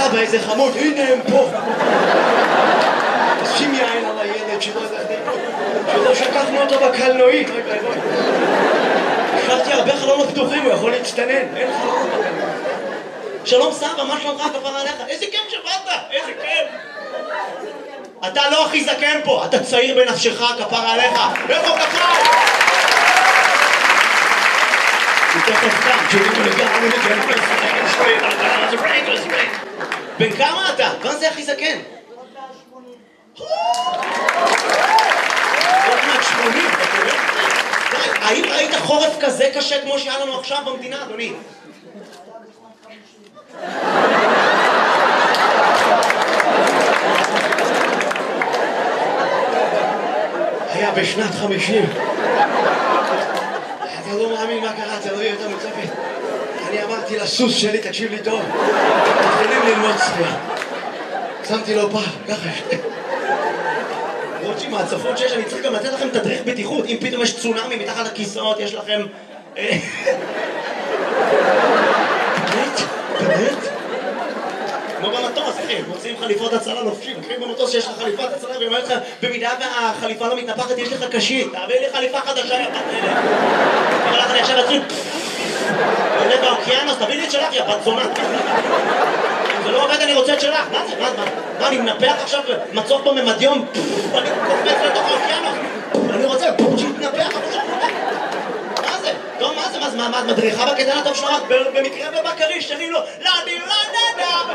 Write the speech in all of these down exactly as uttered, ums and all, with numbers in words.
אבא, איזה חמוד, הנה הם פה. שים יין על הילד שלא שלא שקחנו אותו בקלנועית. אוי אוי אוי. השארתי הרבה חלונות פתוחים, הוא יכול להצטנן. אין חלונות בקלנועית. שלום סבא, מה שלומך כפרה עליך? איזה כיף שבאת, איזה כיף. אתה לא הכי זקן פה, אתה צעיר בנפשך כפרה עליך. איפה כפרה? בן כמה אתה? מה זה הכי זקן? עוד מעט שמונים, האם ראית חורף כזה קשה כמו שהיה לנו עכשיו במדינה, אדוני? היה בשנת חמישים. אתה לא מאמין מה קרה, אתה לא יהיה יותר מוצפת. אני אמרתי לסוס שלי, תקשיב לי טוב, מתחילים ללמוד שחייה. שמתי לו פעם, ככה שתי. למרות שעם ההצפות שיש, אני צריך גם לתת לכם תדריך בטיחות. אם פתאום יש צונאמי מתחת לכיסאות, יש לכם... באמת? באמת? כמו במטוס, אחי, מוצאים חליפות הצלה לובשים. אחי, במטוס שיש לך חליפת הצלה, ואומר לך, במידה והחליפה לא מתנפחת, יש לך קשית. תעביר לי חליפה חדשה, יא בת אלה. אבל אני עכשיו אתחיל... עולה באוקיינוס, תביא לי את שלך, יא בת זונה. אם זה לא עובד, אני רוצה את שלך. מה זה? מה? מה? אני מנפח עכשיו מצוף בממדיום? אני קופץ לתוך האוקיינוס. אני רוצה שיתנפח. מה זה? טוב, מה זה? מה זה? מדריכה בקטן הטוב שלך? במקרה ובקריש, שרים לו, לדי לנדה.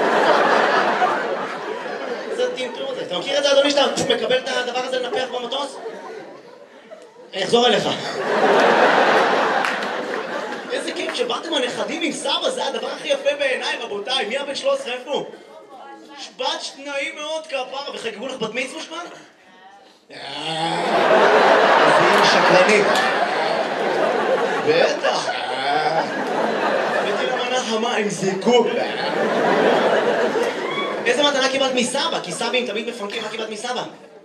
זה טמטום הזה. אתה מכיר את זה, אדוני, שאתה מקבל את הדבר הזה לנפח במטוס? אני אחזור אליך. איזה כיף שבאתם הנכדים עם סבא, זה הדבר הכי יפה בעיניי, רבותיי. מי הבן שלוש עשרה איפה? שבת שניים מאוד כפרה, וחגגו לך בת מצווה שמן? אז היא שקרנית. בטח. הבאתי למנה חמה עם זיקוק. איזה מתנה קיבלת מסבא? כי סבים תמיד מפנקים, מה קיבלת מסבא?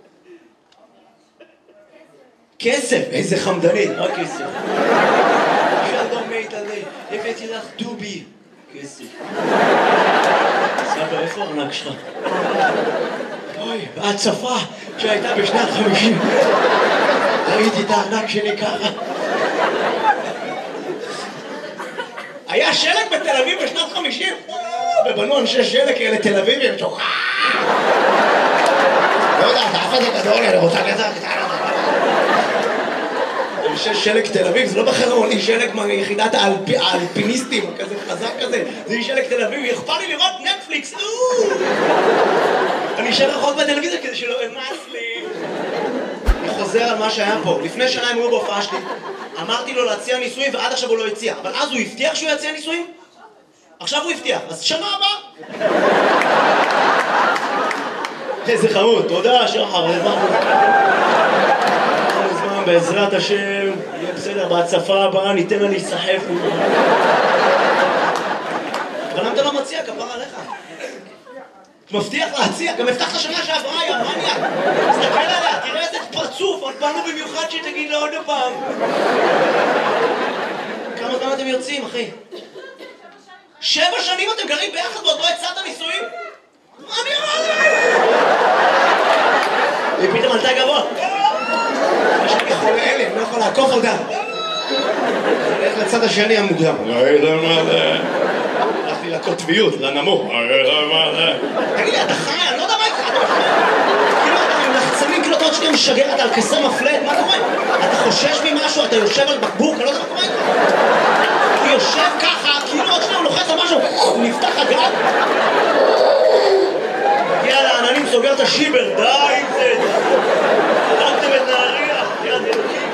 כסף, איזה חמדנית, רק כסף. שלום מית עלי, הבאתי לך דובי. כסף. סבא, איפה הארנק שלך? אוי, בהצפה שהייתה בשנת חמישים. ראיתי את הארנק שלי ככה. היה שלג בתל אביב בשנת חמישים? ובנו אנשי שלג כאלה תל אביבים, שוחה! לא יודע, אתה אף אחד הגדול, אני רוצה כזה קטנה. אנשי שלג תל אביב, זה לא בחרון, היא שלג מיחידת האלפיניסטים, כזה חזק כזה. זה היא שלג תל אביב, אכפת לי לראות נטפליקס, אני אשאר רחוק בטלוויזיה כדי שלא אמס לי. אני חוזר על מה שהיה פה. לפני שנה הם היו בהופעה שלי, אמרתי לו להציע נישואים ועד עכשיו הוא לא הציע. אבל אז הוא הבטיח שהוא יציע נישואים? עכשיו הוא הבטיח, אז שנה הבאה. איזה חמוד, תודה שחר, הזמן בעזרת השם, יהיה בסדר, בהצפה הבאה ניתן לה להיסחף. אבל למה אתה לא מציע, כפרה עליך? מבטיח להציע, גם הבטחת שנה שעברה, יא מניאק. תסתכל עליה, תראה איזה פרצוף, עוד באנו במיוחד שתגיד לה עוד פעם. כמה זמן אתם יוצאים, אחי? שבע שנים אתם גרים ביחד ועוד לא הצעת נישואים? מה אני אומר לך? ופתאום עלתה גבוה. יש לי חולה אלה, אני לא יכול לעקוף אותה. הולך לצד השני המוקדם. הלכתי לקוטביות, לנמוך. תגיד לי, אתה חי? אני לא יודע מה איתך. כאילו אתה עם לחצנים, כאילו אתה עוד שנייה משגר, אתה על כסר מפלט, מה קורה? אתה חושש ממשהו, אתה יושב על בקבוק, אני לא יודע מה קורה איתך. הוא יושב ככה, כאילו עוד שנייה הוא לוחץ על משהו, הוא נפתח הגל. הגיע לעננים, סוגר את השיבר, די עם זה. דאגתם את נהריה, יד אלוקים.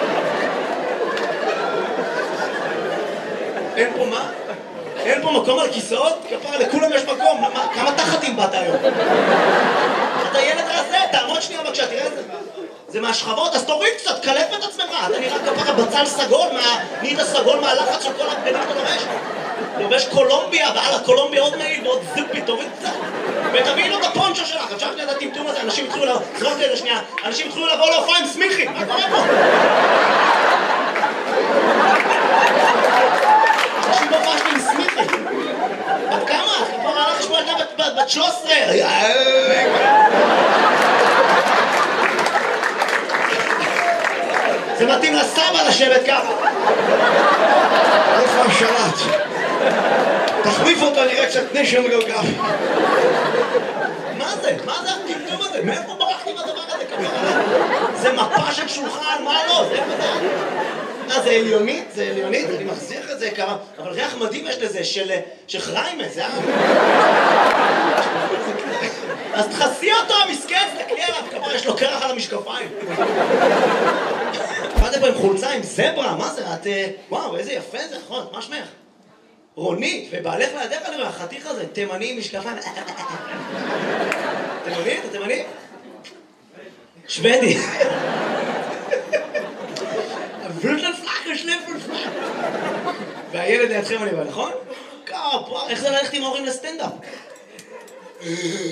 אין פה מה? אין פה מקום על כיסאות? כפרה, לכולם יש מקום. כמה תחתים באת היום? אתה ילד רזה, תעמוד שנייה בבקשה, תראה את זה. זה מהשכבות, אז תוריד קצת, קלף את עצמך. אתה נראה כפרה בצל סגול, נהיית סגול מהלחץ של כל הבגדים שאתה לובש. לובש קולומביה, ועל הקולומביה עוד מעיל ועוד זיפי, תוריד קצת. ותביא לו את הפונצ'ו שלך. עכשיו שנייה את הטמטום הזה, אנשים התחילו לבוא, זרוק לי את זה שנייה, אנשים התחילו לבוא להופעה עם סמיכי. מה קורה פה? אנשים בהופעה שלי עם סמיכי. בת כמה? כבר הלך לשמוע ילדה בת שלוש עשרה! זה מתאים לסבא לשבת ככה. איפה השלט? תחליף אותו, נראה קצת נשם וגלגל. מה זה? מה זה הטמטום הזה? מאיפה ברחתי מהדבר הזה? זה מפה של שולחן, מה לא? זה איך זה? אה, זה עליונית? זה עליונית? אני מחזיר את זה כמה... אבל ריח מדהים יש לזה, של חריימה, זה היה... אז תחסי אותו, המסכן, תקלי עליו, כמה יש לו קרח על המשקפיים. באתם פה עם חולצה, עם זברה, מה זה? את... וואו, איזה יפה זה, נכון, מה שמך? רונית, ובעלך לידך עליו, החתיך הזה, תימני עם משקפיים. תימני? אתה תימני? שוודי. ולטן פלאקר, שלפן פלאקר. והילד לידכם אני בא, נכון? קאפ, איך זה ללכת עם ההורים לסטנדאפ? איך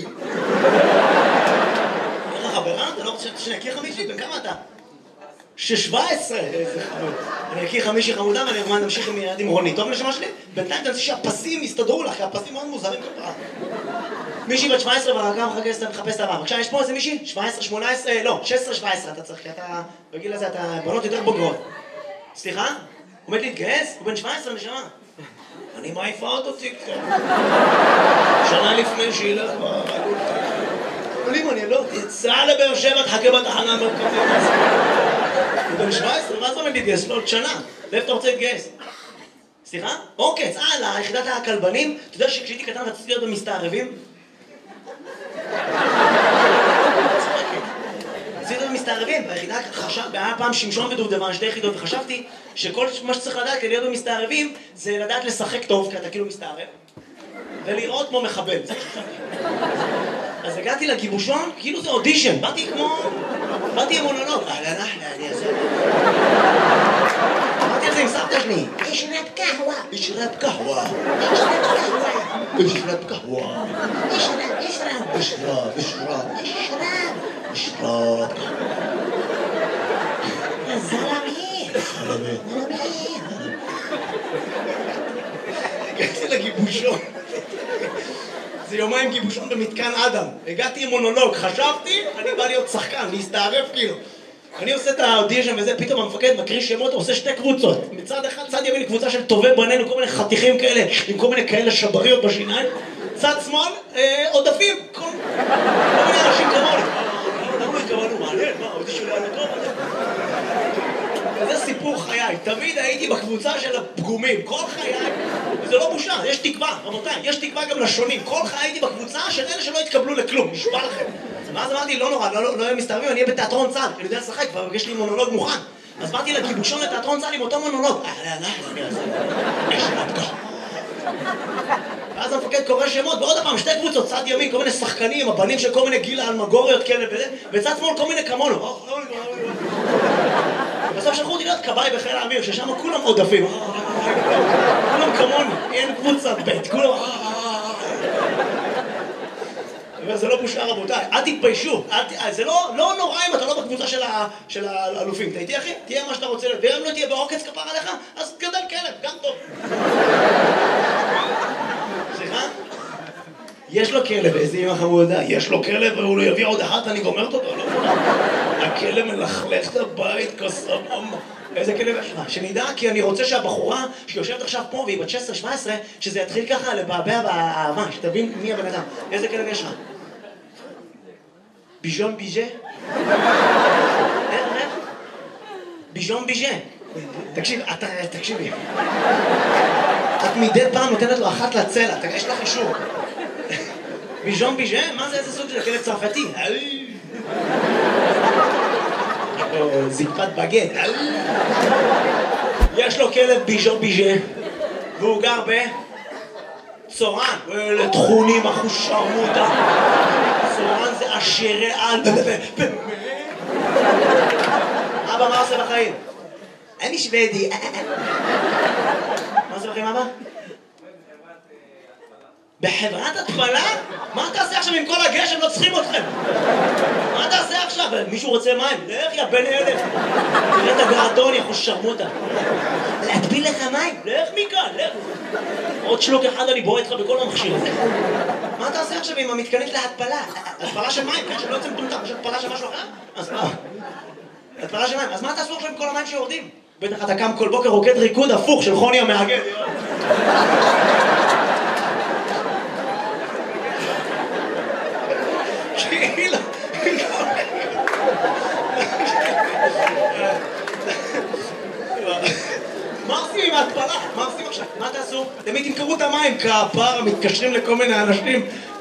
החברה? אתה לא רוצה שאני אכיר חמישי? בן כמה אתה? שש-שבע עשרה! איזה חמוד. אני אכיר חמישי חמודה ואני ארמן נמשיך עם ילד עם רונית. טוב נשמה שלי? בינתיים תנסי שהפסים יסתדרו לך, כי הפסים מאוד מוזרים כפרה. מישהי בת שבע עשרה והרגע מחפש את הבא. בבקשה, יש פה איזה מישהי? שבע עשרה, שמונה עשרה, לא, שש עשרה שבע עשרה אתה צריך, כי אתה... בגיל הזה אתה בנות יותר בוגרות. סליחה? עומד להתגייס? הוא בן שבע עשרה נשמה. אני מעיפה אותו ציקטוק. שנה לפני שילך ברגות. עולים אני לא, יצא לבאר שבע, תחכה בתחנה מרכזית. הוא בן שבע עשרה, מה זה עומד להתגייס? לא עוד שנה. לאיפה אתה רוצה להתגייס? סליחה? אוקיי, צהל, ליחידת הכלבנים. אתה יודע שכשהייתי קטן רציתי להיות במסתערבים? רציתי להיות במסתערבים, ביחידה היה פעם שמשון ודובדבן, שתי יחידות, וחשבתי שכל מה שצריך לדעת כדי להיות במסתערבים זה לדעת לשחק טוב, כי אתה כאילו מסתערב, ולראות כמו מחבל. אז הגעתי לגיבושון, כאילו זה אודישן, באתי כמו... באתי עם מונולוג. אהלן אחלה, אני אעשה... באתי על זה עם סבתא שלי. אשרת קהווה. אשרת קהווה. אשרת קהווה. אשרת קהווה. אשרת, אשרת. אשרת, אשרת. אשרת. אשרת. זלמי. זלמי. זלמי. הגעתי לגיבושון. זה יומיים גיבושון במתקן אדם. הגעתי עם מונולוג, חשבתי, אני בא להיות שחקן, להסתערף כאילו. אני עושה את האודישן וזה, פתאום המפקד מקריא שמות, עושה שתי קבוצות. מצד אחד, צד ימין קבוצה של טובי בנינו, כל מיני חתיכים כאלה, עם כל מיני כאלה שבריות בשיניים. צד שמאל, עודפים, כל מיני אנשים כמוני. למה לא התכוונו? מעניין, מה, האודישן לא היה טוב? וזה סיפור חיי, תמיד הייתי בקבוצה של הפגומים, כל חיי, וזה לא בושה, יש תקווה, רבותיי, יש תקווה גם לשונים, כל חיי הייתי בקבוצה של אלה שלא התקבלו לכלום, נשבע לכם. ואז אמרתי, לא נורא, לא יהיה מסתערבים, אני אהיה בתיאטרון צה"ל, אני יודע לשחק, כבר יש לי מונולוג מוכן. אז באתי לגיבושון לתיאטרון צה"ל עם אותו מונולוג. ואז המפקד קורא שמות, ועוד הפעם, שתי קבוצות, צד ימין, כל מיני שחקנים, הבנים של כל מיני גיל אלמגוריות כאלה וזה, וצד שמאל כל מיני כמונו. בסוף שלחו אותי להיות כבאי בחיל האוויר, ששם כולם עודפים. כולם כמוני, אין קבוצה ב', כולם... וזה לא בושה רבותיי, אל תתביישו, זה לא נורא אם אתה לא בקבוצה של האלופים. אתה איתי אחי? תהיה מה שאתה רוצה, ואם לא תהיה בעוקץ כפר עליך, אז גדל כלב, גם טוב. סליחה? יש לו כלב, איזה אמא חמודה, יש לו כלב והוא לא יביא עוד אחת, אני גומרת אותו, לא? הכלב מלכלך את הבית כסמום. איזה כלב יש לך? שנדע, כי אני רוצה שהבחורה שיושבת עכשיו פה והיא בת שש עשרה שבע עשרה, שזה יתחיל ככה לבעבע באהבה, שתבין מי הבן אדם. איזה כלב יש לך? ביז'ון ביז'ה? איך, איך? ביז'ון ביז'ה. תקשיב, אתה, תקשיבי. את מדי פעם נותנת לו אחת לצלע, יש לך אישור. ביז'ון ביז'ה? מה זה, איזה סוג של כלב צרפתי? זקפת בגט. יש לו כלב ביז'ון ביז'ה והוא גר בצורן. ואלה תכונים אחושרמותה. צורן זה עשירי על. אבא, מה עושה בחיים? אני שוודי. מה עושה בחיים אבא? בחברת התפלה? מה תעשה עכשיו עם כל הגשם? לא צריכים אתכם. מה תעשה עכשיו? מישהו רוצה מים? לך יא בן אלף. תראה את הגרדון, יכול שרמוטה. להטביל לך מים? לך מכאן, לך. עוד שלוק אחד אני בועט לך בכל המכשיר הזה. מה תעשה עכשיו עם המתקנית להתפלה? התפלה של מים, כן? שלא יוצא מטומטם. יש התפלה של משהו אחר? אז מה? התפלה של מים. אז מה תעשו עכשיו עם כל המים שיורדים? בטח אתה קם כל בוקר רוקד ריקוד הפוך של חוני המאגד. כאילו... מה עושים עם ההתפלה? מה עושים עכשיו? מה תעשו? למי תמכרו את המים? כפרה, מתקשרים לכל מיני אנשים